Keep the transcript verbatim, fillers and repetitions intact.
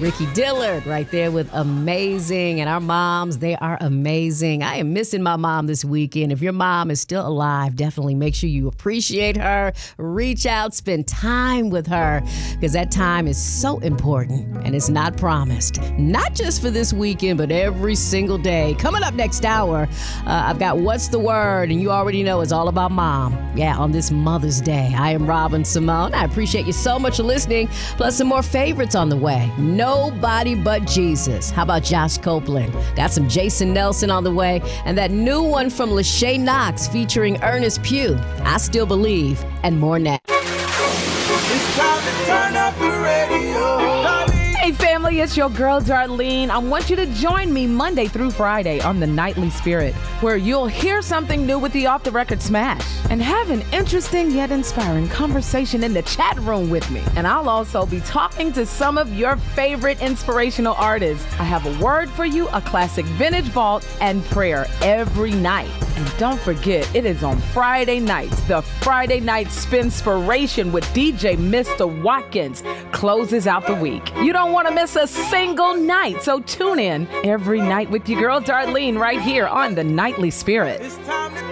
Ricky Dillard right there with Amazing. And our moms, they are amazing. I am missing my mom this weekend. If your mom is still alive, definitely make sure you appreciate her. Reach out, spend time with her, because that time is so important and it's not promised. Not just for this weekend, but every single day. Coming up next hour, uh, I've got What's the Word? And you already know it's all about mom. Yeah, on this Mother's Day. I am Robin Simone. I appreciate you so much for listening. Plus some more favorites on the way. Nobody But Jesus. How about Josh Copeland? Got some Jason Nelson on the way. And that new one from Lachey Knox featuring Ernest Pugh. I Still Believe. And more next. It's time to turn up the radio. Hey family, it's your girl Darlene. I want you to join me Monday through Friday on The Nightly Spirit, where you'll hear something new with the Off the Record Smash and have an interesting yet inspiring conversation in the chat room with me. And I'll also be talking to some of your favorite inspirational artists. I have a word for you, a classic vintage vault, and prayer every night. And don't forget, it is on Friday nights. The Friday Night Spinspiration with D J Mister Watkins closes out the week. You don't want to miss a single night, so tune in every night with your girl Darlene right here on The Nightly Spirit. It's time to